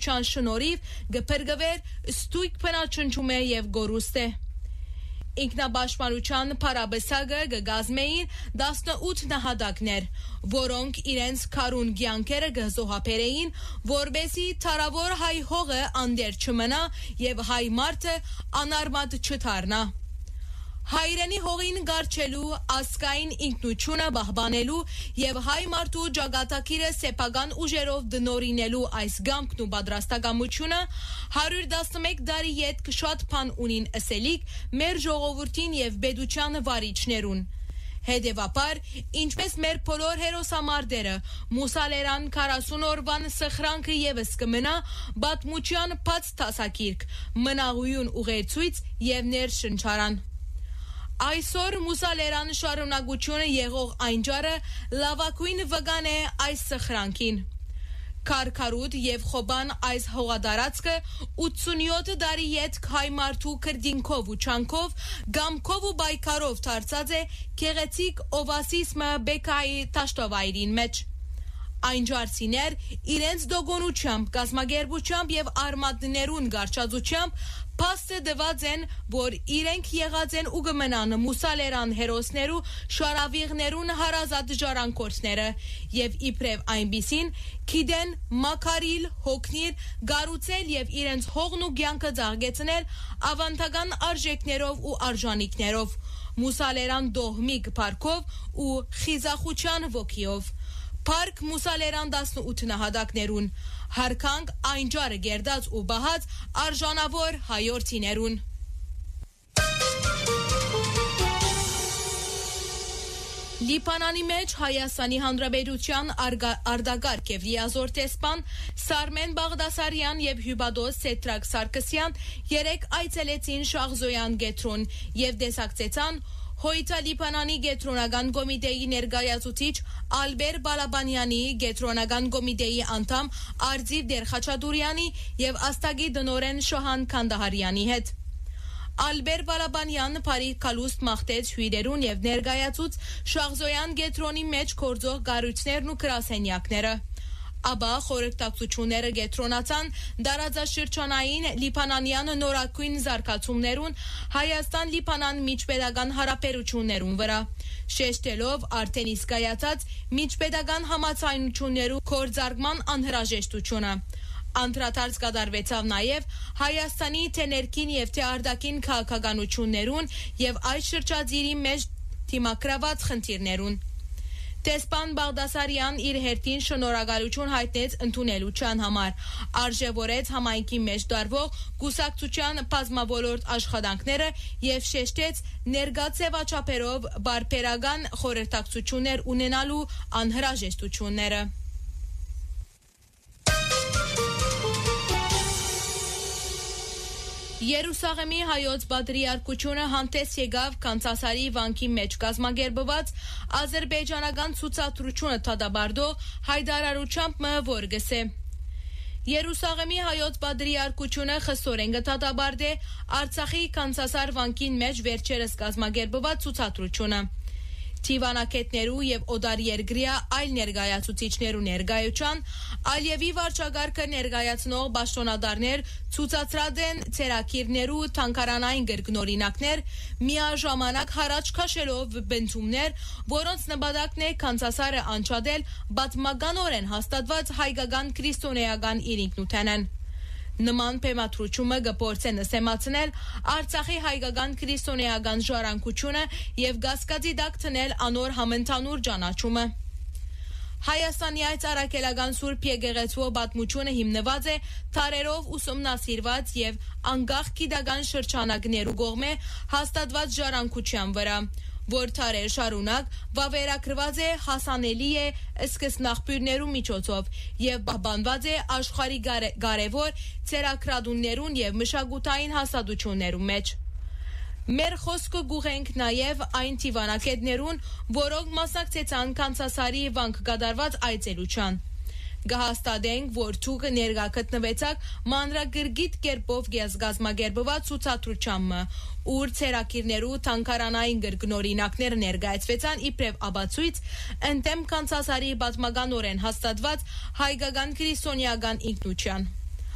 գիտության շնորհիվ գփրկվեր ստույգ փնաչնչում է եւ գորուստ է Ինքնաբաշխանության փարաբեսագը գգազմեին 18 նահատակներ, որոնք իրենց քարուն կյանքերը գզոհաբերեին, որբեսի թարավոր հայ հողը անդեր չմնա եւ հայ մարդը անարմատ չդառնա։ Հայրենի հողին գարչելու, ազգային ինքնությունը պահպանելու եւ հայ մարդու ճակատագիրը սեփական ուժերով դնորինելու այս գամքն ու պատրաստակամությունը 111 տարի յետք շատ բան ունին ասելիք մեր ժողովրդին եւ պետության վարիչներուն։ Հետևաբար, ինչպես մեր բոլոր հերոսամարտերը, Մուսալերան 40 օրվան սխրանքը եւս կմնա պատմության բաց տասակիրք, մնաղույուն ուղեցույց եւ ներշնչարան։ Այսօր Մուսալերան շարունակությունը եղող այն ջարը լավագույն վգան է այս սխրանքին։ Քարքարուտ եւ խոբան այս հողադարածքը 87 տարի յետք հայ մարդու քրդինքով ու չանքով, գամքով ու բայկարով դարձած է գեղեցիկ օվասիսմը Բեկայի տաշտավայրին մեջ։ Այն ջարցիներ իրենց դոգոնությամբ, կազմակերպությամբ եւ արմատներուն գարչածությամբ փաստը դված են, որ իրենք եղած են ու կմնան Մուսալերան հերոսներու շարավիղներուն հարազատ ժառանգորդները եւ իբրև այնպիսին գիտեն մակարիլ, հոգնիր, գառուցել եւ իրենց հողն ու կյանքը ծաղկեցնել ավանդական արժեքներով ու արժանինքներով, Մուսալերան դողմիկ փառքով ու խիզախության ոգիով։ Park Մուսալերան 18 նահատակներուն, հարկանք այն ջարը գերդած ու բահած արժանավոր հայորդիներուն։ Լիբանանի մեջ Հայաստանի Հանրապետության արտագաղթ եւ լիազոր տեսփան Սարմեն Բաղդասարյան եւ Հյուբադոս Սետրակ Սարգսյան երեք այցելեցին Շախզոյան գետրոն եւ դեսակցեցան Հոյթա Լիբանանի գետրոնական կոմիտեի ներկայացուցիչ Ալբեր Բալաբանյանի, գետրոնական կոմիտեի անդամ Արձիվ Դերխաչատուրյանի եւ Աստագի դնորեն Շոհան Քանդահարյանի հետ։ Ալբեր Բալաբանյան բարի կալուստ մաղթեց հյուրերուն եւ ներկայացուց Շախզոյան գետրոնի մեջ գործող կառույցներն ու գրասենյակները։ Աբա խորհրդակցությունները գետրոնացան դարաձաշրջանային լիբանանյան նորակույն զարգացումներուն Հայաստան-Լիբանան միջպետական հարաբերություններուն վրա, շեշտելով արդեն իսկ կայացած միջպետական համաձայնություններու կորձարկման անհրաժեշտությունը։ Անդրադարձ կատարվեցավ նաև Հայաստանի թե ներքին եւ թե արտաքին քաղաքականություններուն եւ այս շրջադիրի մեջ թիմակրաված խնդիրներուն։ Տեսփան Բաղդասարյան իր հերթին շնորհակալություն հայտնեց ընդունելության համար, արժևորեց համայնքի մեջ դարվող կուսակցության բազմավորորդ աշխատանքները եւ շեշտեց ներկա ձևաչափերով բարբերական խորհրդակցություններ ունենալու անհրաժեշտությունները։ Երուսաղեմի հայոց պատրիարքությունը հանդես եկավ Կանցասարի վանքի մեջ կազմակերպված ազերբայջանական ցուցադրությունը դադարդող հայտարարությամբ որ գսե Երուսաղեմի հայոց պատրիարքությունը խստորեն դադարդե Արցախի Կանցասար վանքին մեջ վերջերս կազմակերպված ցուցադրությունը Թիվանակետներու եւ օդարերգրիա այլ ներկայացուցիչներու ներկայության Ալիևի վարչագարքը ներկայացնող պաշտոնադարներ ցուցադրած են ցերակիրներու թանկարանային գրգնորինակներ միաժամանակ հարաճ քաշելով բենթումներ որոնց նպատակն է Կանցասարը անջատել բազմականորեն հաստատված հայկական քրիստոնեական իրինքնութենեն Նման պեմատրությունը գպորցե նսեմացնել Արցախի հայկական քրիստոնեական ժառանգությունը եւ գասկածի տակ տնել անոր համընդհանուր ճանաչումը Հայաստանի այս առաքելական Սուրբ Եկեղեցու պատմությունը հիմնված է թարերով ուսումնասիրված եւ անկախ գիտական շրջանակներու կողմէ հաստատված ժառանգության վրա որ թարեր շարունակ վավերագրված է հասանելի է սկզբնաղբյուրներու միջոցով եւ պահպանված է աշխարհի կարևոր ցերակրադուններուն եւ մշակութային հաստատություններու մեջ Մեր խոսքը գուղենք նաև այն թիվանակետներուն, որոնք մասնակցեցան Կանցասարի վանք կատարված այցելության։ Գահաստատենք, որ ցուկը ներկա գտնվեցակ մանրագրգիտ կերպով գազմագերբված ցուցադրությամը, ուր ցերակիրներու թանկարանային գրգնորինակները ներկայացվեցան իբրև աբացույց, ընդդեմ Կանցասարի պատմականորեն հաստատված հայկական քրիստոնեական ինքնության։